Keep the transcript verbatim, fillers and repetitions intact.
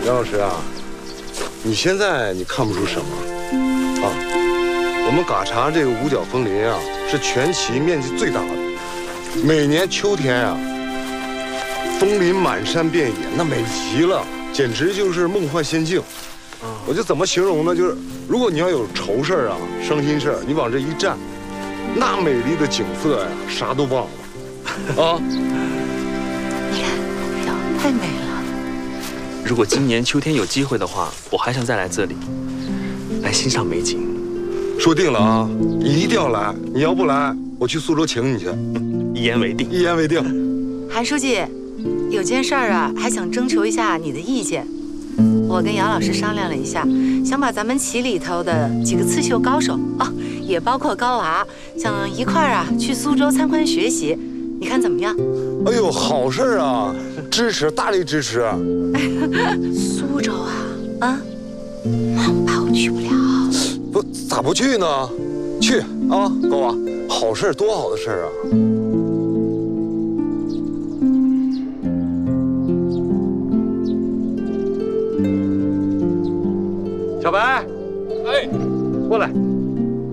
杨老师啊，你现在你看不出什么啊？我们嘎查这个五角枫林啊，是全旗面积最大的。每年秋天啊，枫林满山遍野，那美极了，简直就是梦幻仙境。我就怎么形容呢？就是如果你要有愁事儿啊、伤心事儿，你往这一站，那美丽的景色呀，啥都忘了啊！ 你看，表太美了。 如果今年秋天有机会的话，我还想再来这里，来欣赏美景。 说定了啊，你一定要来。你要不来，我去苏州请你去。 一言为定。 一言为定。 韩书记，有件事儿啊，还想征求一下你的意见。我跟姚老师商量了一下，想把咱们旗里头的几个刺绣高手啊，也包括高娃，想一块儿啊去苏州参观学习，你看怎么样？ 哎呦，好事儿啊，支持，大力支持。 苏州啊，啊，恐怕我去不了。 不，咋不去呢？去啊，高娃，好事儿，多好的事儿啊！小白，哎，过来。